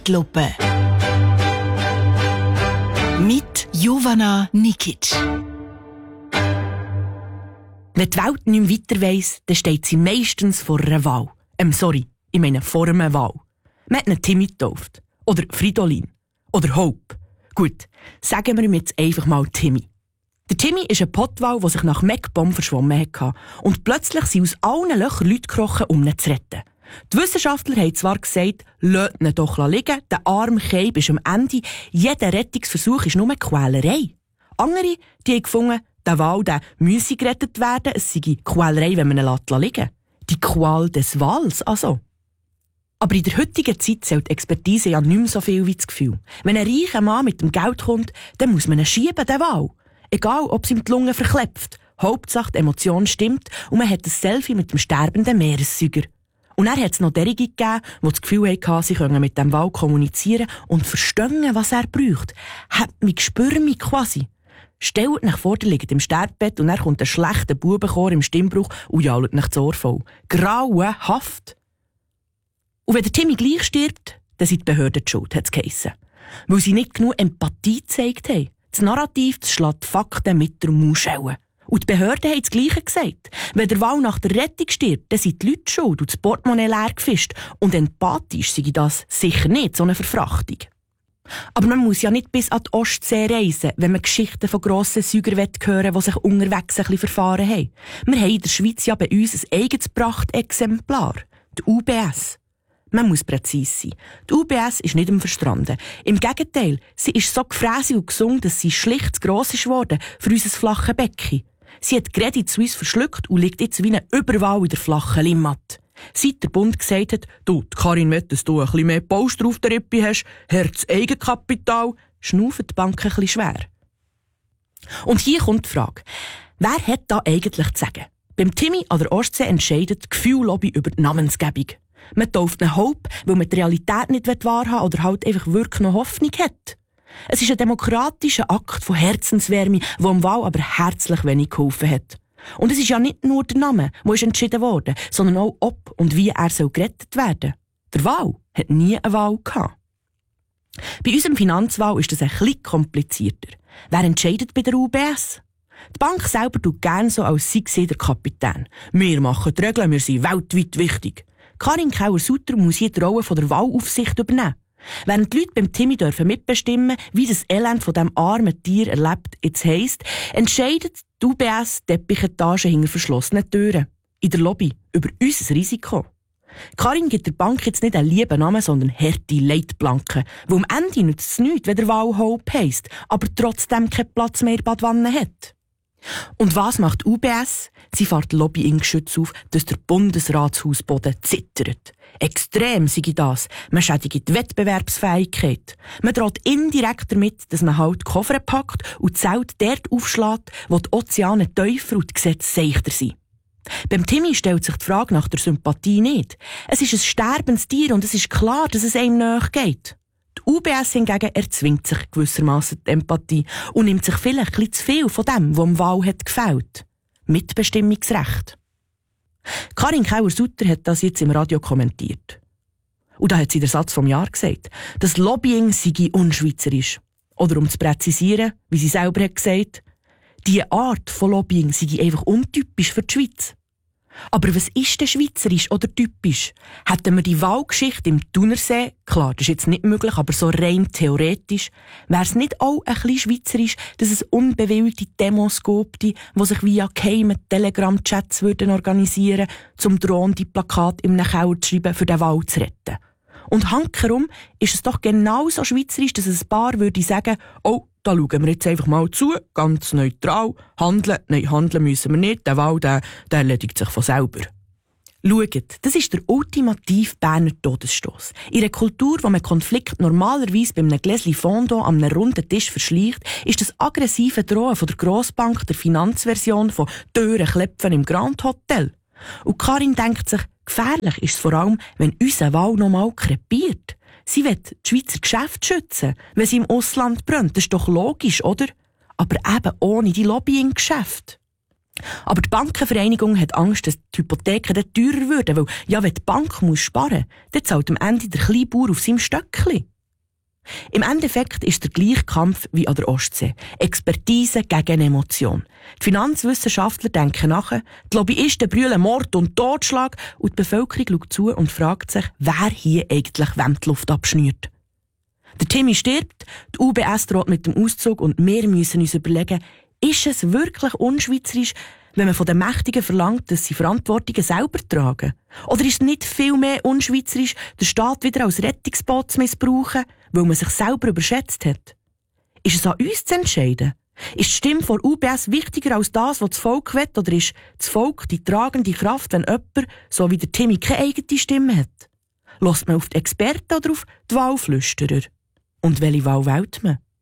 Zeitlupe. Mit Jovana Nikic. Wenn die Welt nicht mehr weiter weiss, dann steht sie meistens vor einer Wahl. Ich meine vor einer Wahl. Man hat einen Timmy getauft. Oder Fridolin. Oder Hope. Gut, sagen wir ihm jetzt einfach mal Timmy. Der Timmy ist ein Pottwal, der sich nach Meckbomb verschwommen hatte. Und plötzlich sind aus allen Löchern Leute gekrochen, um ihn zu retten. Die Wissenschaftler haben zwar gesagt, lasst ihn doch liegen, der arme Keib ist am Ende, jeder Rettungsversuch ist nur eine Quälerei. Andere, die haben gefunden, der Wal müsse gerettet werden, es sei Quälerei, wenn man ihn liegen lässt. Die Qual des Wals also. Aber in der heutigen Zeit zählt Expertise ja nicht mehr so viel wie das Gefühl. Wenn ein reicher Mann mit dem Geld kommt, dann muss man ihn schieben, den Wal. Egal, ob es ihm die Lunge verklepft. Hauptsache, die Emotion stimmt und man hat ein Selfie mit dem sterbenden Meeressäuger. Und dann hat es noch derige gegeben, die das Gefühl hatten, sie können mit dem Wal kommunizieren und verstehen, was er braucht. Hat mich gespürt mich quasi. Stellt nach vor, der liegt im Sterbebett und dann kommt ein schlechter Bubenchor im Stimmbruch und jault nach das Ohr voll. Grauenhaft. Und wenn der Timmy gleich stirbt, dann sind die Behörden die schuld, hat es geheissen. Weil sie nicht genug Empathie gezeigt haben. Das Narrativ, das schlägt Fakten mit der Mauschelle. Und die Behörden haben das Gleiche gesagt. Wenn der Wal nach der Rettung stirbt, dann sind die Leute schuld und das Portemonnaie leer gefischt. Und empathisch sei das sicher nicht so eine Verfrachtung. Aber man muss ja nicht bis an die Ostsee reisen, wenn man Geschichten von grossen Säugern hören will, die sich unterwegs ein bisschen verfahren haben. Wir haben in der Schweiz ja bei uns ein eigenes Prachtexemplar, die UBS. Man muss präzise sein. Die UBS ist nicht verstanden. Im Gegenteil, sie ist so gefräßig und gesund, dass sie schlicht zu gross ist worden für unser flache Becken. Sie hat Credit Suisse verschluckt und liegt jetzt wie ein Überwall in der flachen Limmat. Seit der Bund gesagt hat, du, Karin will, dass du ein bisschen mehr Polster auf der Rippe hast, Herz Eigenkapital, schnaufen die Banken ein bisschen schwer. Und hier kommt die Frage, wer hat da eigentlich zu sagen? Beim Timmy an der Ostsee entscheidet die Gefühl-Lobby über die Namensgebung. Man tauft einen Hope, weil man die Realität nicht wahrhaben oder halt einfach wirklich noch Hoffnung hat. Es ist ein demokratischer Akt von Herzenswärme, der am Wal aber herzlich wenig geholfen hat. Und es ist ja nicht nur der Name, der ist entschieden worden, sondern auch ob und wie er gerettet werden soll. Der Wal hat nie eine Wahl gehabt. Bei unserem Finanzwal ist das ein bisschen komplizierter. Wer entscheidet bei der UBS? Die Bank selber tut gerne so, als sei sie der Kapitän. Wir machen die Regeln, wir sind weltweit wichtig. Karin Kauer-Sutter muss hier die Rolle von der Wahlaufsicht übernehmen. Während die Leute beim Timmy dürfen mitbestimmen, wie das Elend von diesem armen Tier erlebt jetzt heisst, entscheidet die UBS Teppichetage hinter verschlossenen Türen. In der Lobby. Über unser Risiko. Karin gibt der Bank jetzt nicht einen lieben Namen, sondern harte Leitplanken. Weil am Ende nützt es nichts, wenn der Wal Hope heisst, aber trotzdem keinen Platz mehr in der Badwanne hat. Und was macht die UBS? Sie fährt Lobbying-Geschütze auf, dass der Bundesratshausboden zittert. Extrem sei das. Man schädigt die Wettbewerbsfähigkeit. Man droht indirekt damit, dass man halt die Koffer packt und die Zelt dort aufschlägt, wo die Ozeane tiefer und die Gesetze seichter sind. Beim Timmy stellt sich die Frage nach der Sympathie nicht. Es ist ein sterbendes Tier und es ist klar, dass es einem nahe geht. Die UBS hingegen erzwingt sich gewissermaßen die Empathie und nimmt sich vielleicht ein bisschen zu viel von dem, was dem Wal hat gefällt. Mitbestimmungsrecht. Karin Kauer-Sutter hat das jetzt im Radio kommentiert. Und da hat sie den Satz vom Jahr gesagt, das Lobbying sei unschweizerisch. Oder um zu präzisieren, wie sie selber hat gesagt, diese Art von Lobbying sei einfach untypisch für die Schweiz. Aber was ist denn schweizerisch oder typisch? Hätten wir die Wahlgeschichte im Thunersee, klar, das ist jetzt nicht möglich, aber so rein theoretisch, wäre es nicht auch ein bisschen schweizerisch, dass es unbewilligte Demos gibt, die sich via geheime Telegram-Chats organisieren würden, um drohende Plakate in einem Keller zu schreiben, für den Wal zu retten? Und hankerum ist es doch genauso schweizerisch, dass ein Paar würde sagen, oh, da schauen wir jetzt einfach mal zu, ganz neutral. Handeln müssen wir nicht, der Wal, der erledigt sich von selber. Schaut, das ist der ultimative Berner Todesstoss. In einer Kultur, wo man Konflikt normalerweise bei einem Gläschen Fondant an einem runden Tisch verschleicht, ist das aggressive Drohen von der Grossbank der Finanzversion von Türen klepfen im Grand Hotel. Und Karin denkt sich, gefährlich ist es vor allem, wenn unser Wal noch mal krepiert. Sie will die Schweizer Geschäfte schützen, wenn sie im Ausland brennt. Das ist doch logisch, oder? Aber eben ohne die Lobbying-Geschäfte. Aber die Bankenvereinigung hat Angst, dass die Hypotheken dann teurer würden, weil, ja, wenn die Bank muss sparen, dann zahlt am Ende der Kleinbauer auf seinem Stöckchen. Im Endeffekt ist der gleiche Kampf wie an der Ostsee. Expertise gegen Emotion. Die Finanzwissenschaftler denken nach, die Lobbyisten brüllen Mord und Totschlag und die Bevölkerung schaut zu und fragt sich, wer hier eigentlich wem die Luft abschnürt. Der Timmy stirbt, die UBS droht mit dem Auszug und wir müssen uns überlegen, ist es wirklich unschweizerisch, wenn man von den Mächtigen verlangt, dass sie Verantwortungen selber tragen? Oder ist es nicht viel mehr unschweizerisch, den Staat wieder als Rettungsboot zu missbrauchen, weil man sich selber überschätzt hat? Ist es an uns zu entscheiden? Ist die Stimme von UBS wichtiger als das, was das Volk will? Oder ist das Volk die tragende Kraft, wenn jemand, so wie der Timmy, keine eigene Stimme hat? Hört man auf die Experten oder auf die Wahlflüsterer? Und welche Wahl wählt man?